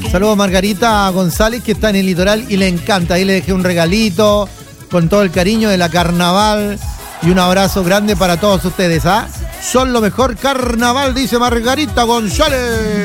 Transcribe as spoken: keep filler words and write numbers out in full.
Saludos a Margarita González, que está en el litoral y le encanta. Ahí le dejé un regalito con todo el cariño de la carnaval y un abrazo grande para todos ustedes, ¿ah? Son lo mejor carnaval, dice Margarita González.